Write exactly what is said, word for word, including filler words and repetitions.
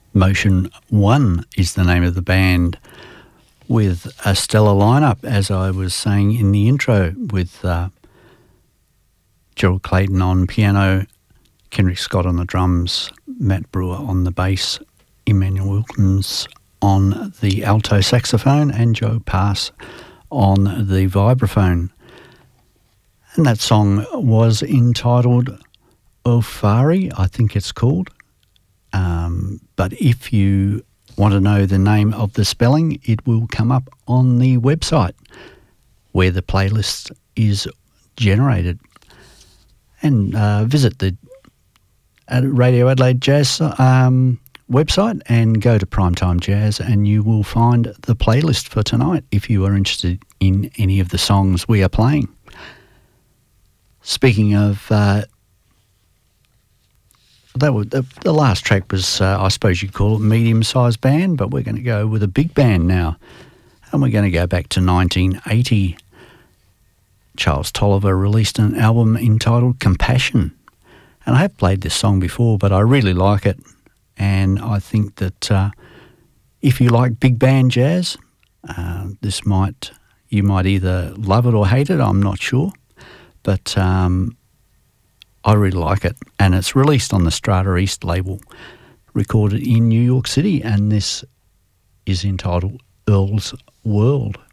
Motion One is the name of the band, with a stellar lineup, as I was saying in the intro, with uh, Gerald Clayton on piano, Kendrick Scott on the drums, Matt Brewer on the bass, Emmanuel Wilkins on the alto saxophone, and Joe Pass on the vibraphone. And that song was entitled Ofari, I think it's called. Um, but if you want to know the name of the spelling, it will come up on the website where the playlist is generated. And uh, visit the Radio Adelaide Jazz um, website and go to Primetime Jazz, and you will find the playlist for tonight if you are interested in any of the songs we are playing. Speaking of uh, That was, the, the last track was, uh, I suppose you'd call it medium-sized band, but we're going to go with a big band now. And we're going to go back to nineteen eighty. Charles Tolliver released an album entitled Compassion. And I have played this song before, but I really like it. And I think that uh, if you like big band jazz, uh, this might, you might either love it or hate it, I'm not sure. But um, I really like it, and it's released on the Strata East label, recorded in New York City, and this is entitled Earl's World.